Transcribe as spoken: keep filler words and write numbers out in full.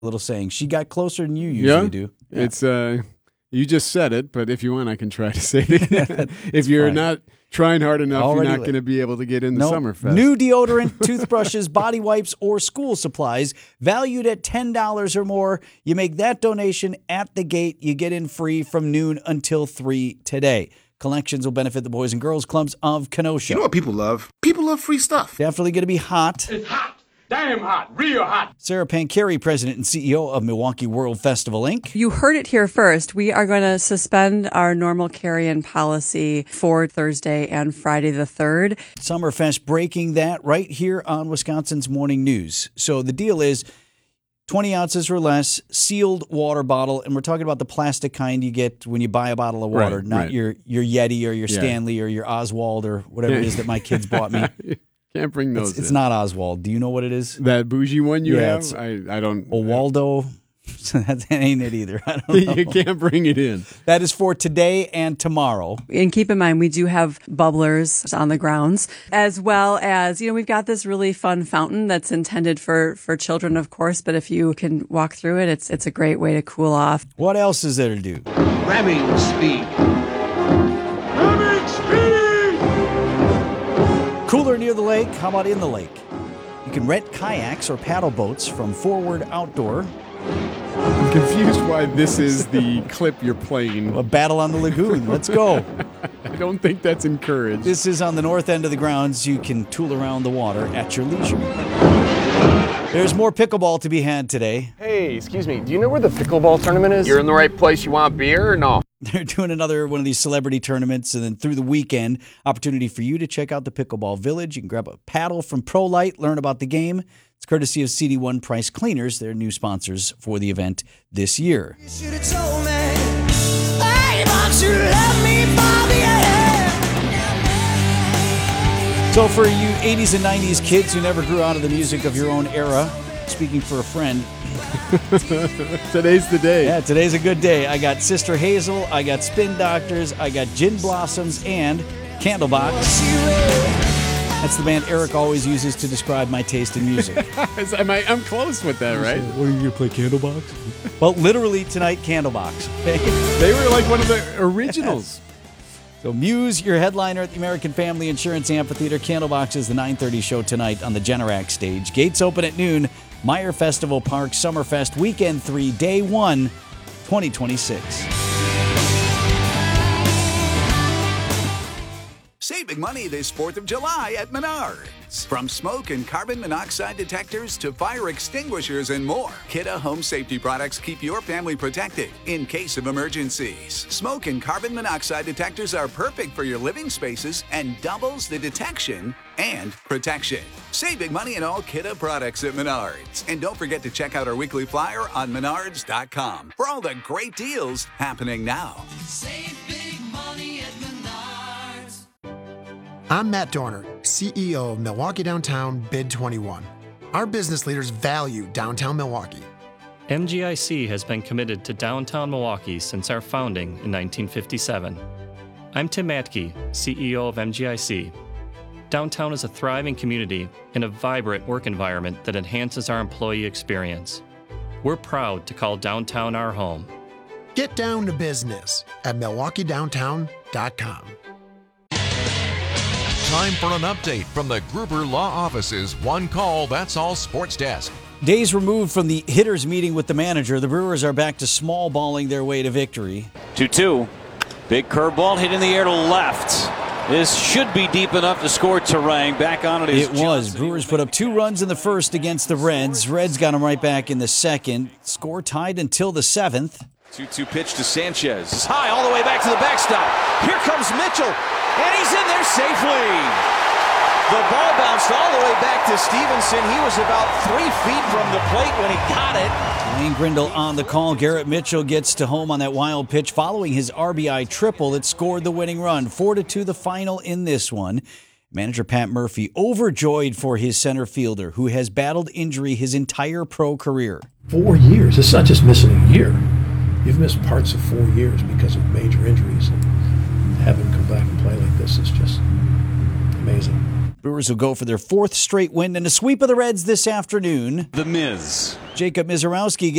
little saying. She got closer than you usually yeah, do. Yeah. It's uh, you just said it, but if you want, I can try to say it again. If you're fine. not trying hard enough, Already you're not lit. going to be able to get in the Nope. Summerfest. New deodorant, toothbrushes, body wipes, or school supplies valued at ten dollars or more. You make that donation at the gate. You get in free from noon until three today. Collections will benefit the Boys and Girls Clubs of Kenosha. You know what people love? People love free stuff. Definitely going to be hot. It's hot. Damn hot. Real hot. Sarah Pancari, President and C E O of Milwaukee World Festival, Incorporated. You heard it here first. We are going to suspend our normal carry-in policy for Thursday and Friday the third. Summerfest breaking that right here on Wisconsin's Morning News. So the deal is twenty ounces or less, sealed water bottle, and we're talking about the plastic kind you get when you buy a bottle of water, Right, not right. your your Yeti or your Yeah. Stanley or your Oswald or whatever it is that my kids bought me. Can't bring those It's, it's in. not Oswald. Do you know what it is? That bougie one you Yeah, have? it's- I, I don't. Or Waldo? that ain't it either. I don't know. You can't bring it in. That is for today and tomorrow. And keep in mind, we do have bubblers on the grounds, as well as, you know, we've got this really fun fountain that's intended for, for children, of course, but if you can walk through it, it's it's a great way to cool off. What else is there to do? Ramming speed. Ramming speed. Cooler near the lake. How about in the lake? You can rent kayaks or paddle boats from Forward Outdoor. I'm confused why this is the clip you're playing. A battle on the lagoon. Let's go. I don't think that's encouraged. This is on the north end of the grounds. You can tool around the water at your leisure. There's more pickleball to be had today. Hey, excuse me, do you know where the pickleball tournament is? You're in the right place. You want beer or no? They're doing another one of these celebrity tournaments, and then through the weekend, opportunity for you to check out the Pickleball Village. You can grab a paddle from ProLite, learn about the game. It's courtesy of C D one Price Cleaners, their new sponsors for the event this year. So for you eighties and nineties kids who never grew out of the music of your own era, speaking for a friend, Today's the day. yeah, today's a good day. I got Sister Hazel, I got Spin Doctors, I got Gin Blossoms, and Candlebox. That's the band Eric always uses to describe my taste in music. Am I, I'm close with that, right? What, are you going to play Candlebox? Well, literally tonight, Candlebox. Okay? They were like one of the originals. So Muse, your headliner at the American Family Insurance Amphitheater. Candlebox is the nine thirty show tonight on the Generac stage. Gates open at noon. Meyer Festival Park Summerfest Weekend three, Day one, twenty twenty-six. Save big money this fourth of July at Menards. From smoke and carbon monoxide detectors to fire extinguishers and more, Kidde Home Safety products keep your family protected in case of emergencies. Smoke and carbon monoxide detectors are perfect for your living spaces and doubles the detection and protection. Save big money in all Kidde products at Menards. And don't forget to check out our weekly flyer on menards dot com for all the great deals happening now. Save big money at Menards. I'm Matt Dorner, C E O of Milwaukee Downtown Bid twenty-one. Our business leaders value downtown Milwaukee. M G I C has been committed to downtown Milwaukee since our founding in nineteen fifty-seven. I'm Tim Matke, C E O of M G I C. Downtown is a thriving community and a vibrant work environment that enhances our employee experience. We're proud to call downtown our home. Get down to business at milwaukee downtown dot com. Time for an update from the Gruber Law Office's One Call, That's All Sports Desk. Days removed from the hitters meeting with the manager, the Brewers are back to small balling their way to victory. two two. Big curveball hit in the air to left. This should be deep enough to score Terang. Back on it is It was. Brewers put up two runs in the first against the Reds. Reds got them right back in the second. Score tied until the seventh. two two pitch to Sanchez. It's high all the way back to the backstop. Here comes Mitchell, and he's in there safely. The ball bounced all the way back to Stevenson. He was about three feet from the plate when he got it. Wayne Grindle on the call. Garrett Mitchell gets to home on that wild pitch following his R B I triple that scored the winning run. four to two the final in this one. Manager Pat Murphy overjoyed for his center fielder, who has battled injury his entire pro career. Four years. It's not just missing a year. You've missed parts of four years because of major injuries. And having him come back and play like this is just amazing. Brewers will go for their fourth straight win and a sweep of the Reds this afternoon. The Miz. Jacob Mizorowski